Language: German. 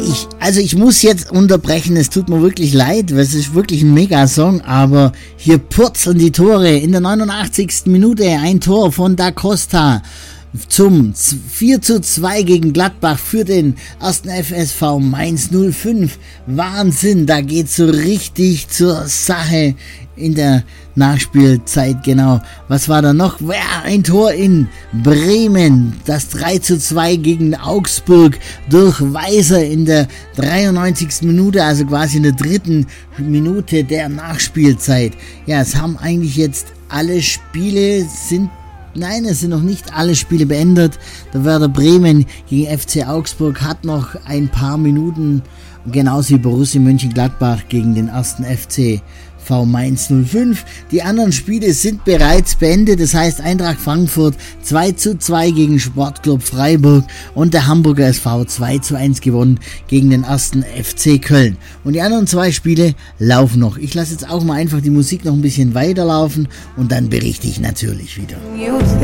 Ich muss jetzt unterbrechen, es tut mir wirklich leid, es ist wirklich ein Mega-Song, aber hier purzeln die Tore. In der 89. Minute ein Tor von Da Costa zum 4:2 gegen Gladbach für den 1. FSV Mainz 05. Wahnsinn, da geht's so richtig zur Sache in der Nachspielzeit, genau. Was war da noch? Ja, ein Tor in Bremen, das 3:2 gegen Augsburg durch Weiser in der 93. Minute, also quasi in der 3. Minute der Nachspielzeit. Ja, es haben eigentlich jetzt alle Spiele Nein, es sind noch nicht alle Spiele beendet. Der Werder Bremen gegen FC Augsburg hat noch ein paar Minuten, genauso wie Borussia Mönchengladbach gegen den 1. FC Mainz 05. Die anderen Spiele sind bereits beendet, das heißt Eintracht Frankfurt 2:2 gegen Sportclub Freiburg und der Hamburger SV 2:1 gewonnen gegen den 1. FC Köln. Und die anderen 2 Spiele laufen noch. Ich lasse jetzt auch mal einfach die Musik noch ein bisschen weiterlaufen und dann berichte ich natürlich wieder.